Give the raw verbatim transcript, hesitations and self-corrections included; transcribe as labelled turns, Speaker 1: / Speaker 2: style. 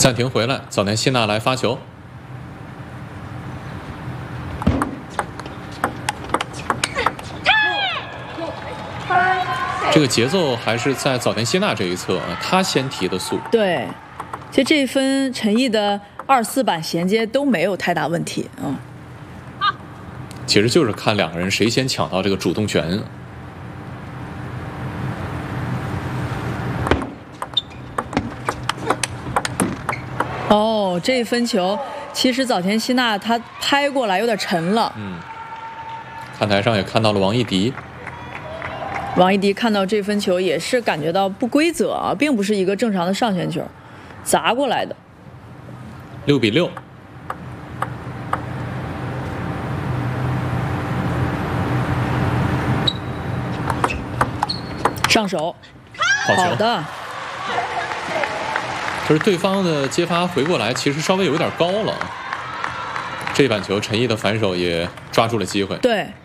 Speaker 1: 暂停回来，早田希娜来发球。这个节奏还是在早田希娜这一侧啊，她先提的速。
Speaker 2: 对，其实这一分陈毅的二四板衔接都没有太大问题啊。嗯、
Speaker 1: 其实就是看两个人谁先抢到这个主动权。
Speaker 2: 哦，这一分球其实早田希娜她拍过来有点沉了。
Speaker 1: 嗯，看台上也看到了王艺迪。
Speaker 2: 王艺迪看到这分球也是感觉到不规则啊，并不是一个正常的上旋球，砸过来的。
Speaker 1: 六比六。
Speaker 2: 上手，
Speaker 1: 好球。
Speaker 2: 好的。
Speaker 1: 就是对方的接发回过来，其实稍微有点高了。这板球陈毅的反手也抓住了机会。
Speaker 2: 对。